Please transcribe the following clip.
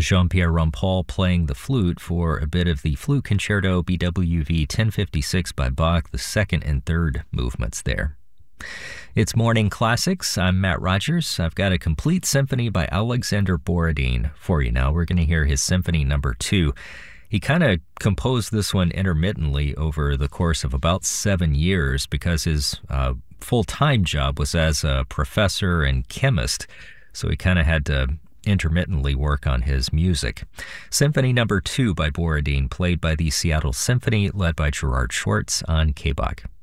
Jean-Pierre Rampal playing the flute for a bit of the Flute Concerto BWV 1056 by Bach, the second and third movements there. It's Morning Classics. I'm Matt Rogers. I've got a complete symphony by Alexander Borodin for you now. We're going to hear his Symphony Number 2. He kind of composed this one intermittently over the course of about 7 years because his full-time job was as a professor and chemist, so he kind of had to intermittently work on his music. Symphony Number 2 by Borodin, played by the Seattle Symphony, led by Gerard Schwartz on KBach.